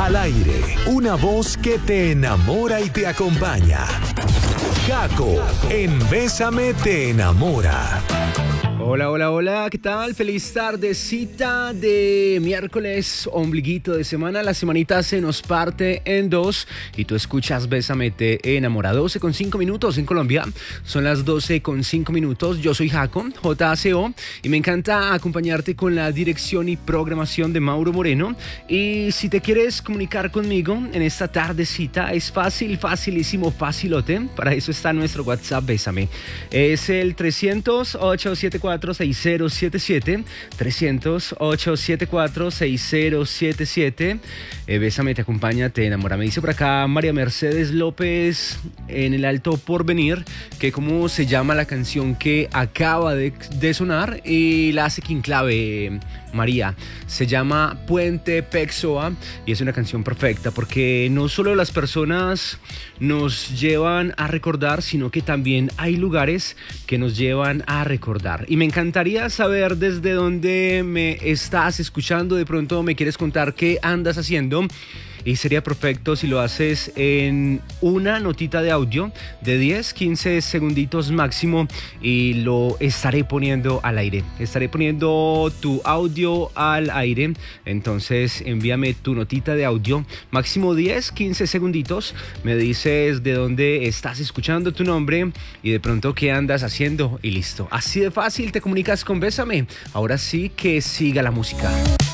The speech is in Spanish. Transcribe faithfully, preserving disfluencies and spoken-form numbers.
Al aire, una voz que te enamora y te acompaña. Jaco, en Bésame te enamora. Hola, hola, hola, ¿qué tal? Feliz tardecita de miércoles, ombliguito de semana. La semanita se nos parte en dos y tú escuchas Bésame te enamora. doce con cinco minutos en Colombia, son las doce con cinco minutos. Yo soy Jaco, J A C O, y me encanta acompañarte con la dirección y programación de Mauro Moreno. Y si te quieres comunicar conmigo en esta tardecita, es fácil, facilísimo, facilote. Para eso está nuestro WhatsApp, Bésame. Es el trescientos, ochocientos setenta y cuatro, seis cero siete siete, trescientos, ochocientos setenta y cuatro, seis cero siete siete. eh, Bésame te acompaña, te enamora. Me dice por acá María Mercedes López en el Alto Porvenir que cómo se llama la canción que acaba de, de sonar, y la hace King Clave. María, se llama Puente Pexoa y es una canción perfecta porque no solo las personas nos llevan a recordar, sino que también hay lugares que nos llevan a recordar. Y me encantaría saber desde dónde me estás escuchando. De pronto me quieres contar qué andas haciendo, y sería perfecto si lo haces en una notita de audio de diez, quince segunditos máximo, y lo estaré poniendo al aire. Estaré poniendo tu audio al aire. Entonces envíame tu notita de audio, máximo diez, quince segunditos. Me dices de dónde estás escuchando, tu nombre y de pronto qué andas haciendo, y listo. Así de fácil te comunicas con Bésame. Ahora sí que siga la música.